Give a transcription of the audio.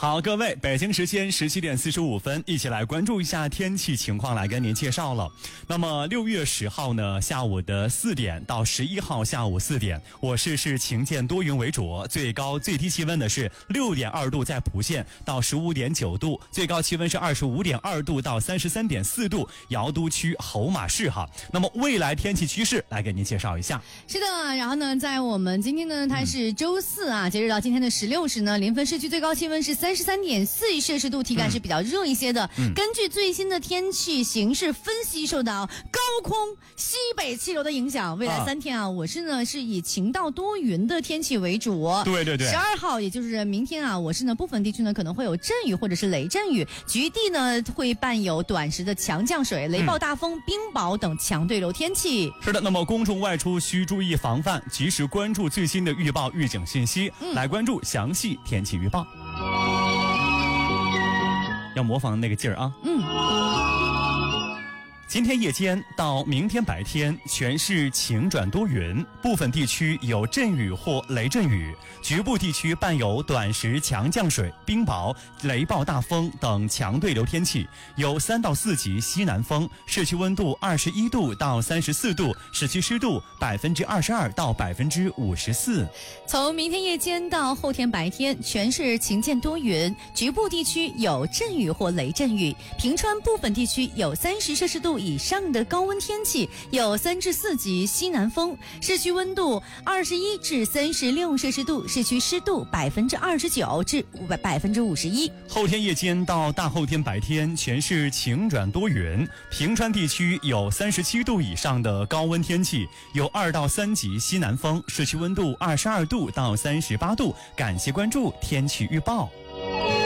好，各位，北京时间17点45分，一起来关注一下天气情况，来跟您介绍了。那么6月10号呢，下午的4点到11号下午4点，我市是晴间多云为主，最高最低气温呢是6.2度在蒲县到15.9度，最高气温是25.2度到33.4度，瑶都区侯马市哈。那么未来天气趋势来给您介绍一下。 是的，然后呢，在我们今天呢，它是周四啊，截止到今天的16时呢，临汾市区最高气温是33.4摄氏度，体感是比较热一些的。根据最新的天气形势分析，受到高空西北气流的影响，未来3天啊，我市呢是以晴到多云的天气为主。 对对对。 12号也就是明天啊，我市呢部分地区呢可能会有阵雨或者是雷阵雨，局地呢会伴有短时的强降水、雷暴大风、冰雹等强对流天气。 是的，那么公众外出需注意防范，及时关注最新的预报预警信息，来关注详细天气预报。要模仿那个劲儿啊。今天夜间到明天白天全市晴转多云，部分地区有阵雨或雷阵雨，局部地区伴有短时强降水、冰雹、雷暴大风等强对流天气，有3到4级西南风，市区温度21度到34度，市区湿度22%到54%。 从明天夜间到后天白天，全市晴间多云，局部地区有阵雨或雷阵雨，平川部分地区有30摄氏度以上的高温天气，有3至4级西南风，市区温度21至36摄氏度，市区湿度29%至51%。 后天夜间到大后天白天全市晴转多云，平川地区有37度以上的高温天气，有2到3级西南风，市区温度22度到38度。感谢关注天气预报。